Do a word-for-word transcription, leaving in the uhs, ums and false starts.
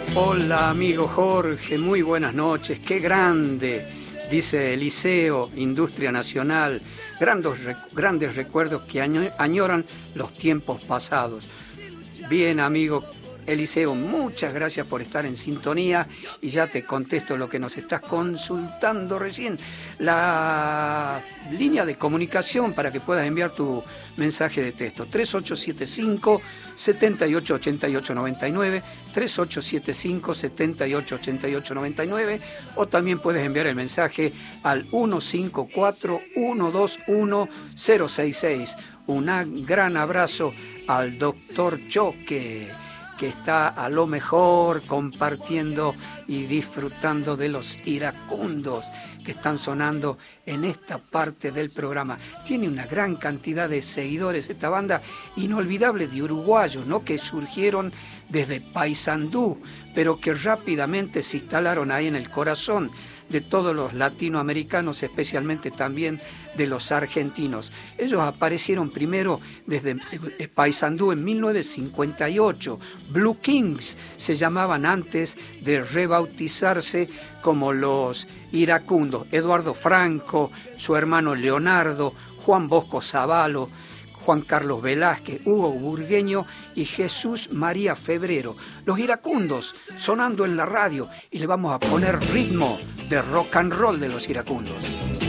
Hola amigo Jorge, muy buenas noches, qué grande, dice Eliseo, Industria Nacional, grandes, grandes recuerdos que añoran los tiempos pasados. Bien amigo Eliseo, muchas gracias por estar en sintonía y ya te contesto lo que nos estás consultando recién. La línea de comunicación para que puedas enviar tu mensaje de texto, tres ocho siete cinco, siete ocho ocho ocho nueve nueve, tres ocho siete cinco, siete ocho ocho ocho nueve nueve, o también puedes enviar el mensaje al uno cinco cuatro, uno dos uno, cero seis seis. Un gran abrazo al doctor Choque, que está a lo mejor compartiendo y disfrutando de los iracundos que están sonando en esta parte del programa. Tiene una gran cantidad de seguidores esta banda inolvidable de uruguayos, ¿no?, que surgieron desde Paysandú, pero que rápidamente se instalaron ahí en el corazón de todos los latinoamericanos, especialmente también de los argentinos. Ellos aparecieron primero desde Paysandú en mil novecientos cincuenta y ocho. Blue Kings se llamaban antes de rebautizarse como los iracundos. Eduardo Franco, su hermano Leonardo, Juan Bosco Zavalo, Juan Carlos Velázquez, Hugo Burgueño y Jesús María Febrero. Los iracundos sonando en la radio, y le vamos a poner ritmo de rock and roll de los iracundos.